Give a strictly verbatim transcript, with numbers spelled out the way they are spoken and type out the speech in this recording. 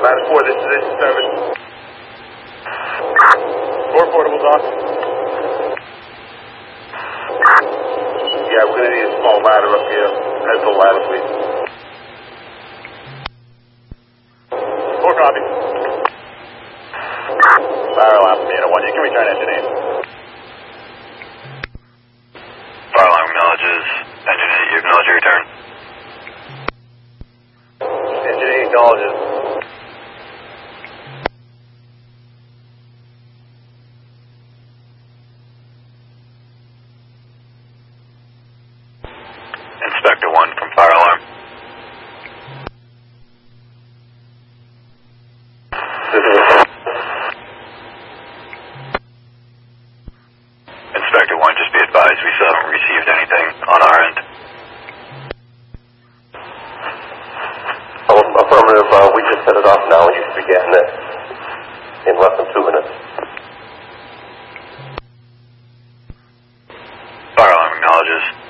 Ladder four, this is this service. Four portables on. Yeah, we're gonna need a small ladder up here. That's the ladder, please. Four copy. Fire alarm, Beta one. You can return engine eight. Fire alarm acknowledges. Engine eight, you acknowledge your return. Engine eight acknowledges. Inspector one from fire alarm. Inspector one, just be advised we still haven't received anything on our end. Oh, affirmative, uh, we just set it off now and you should be getting it in less than two minutes. Fire alarm acknowledges.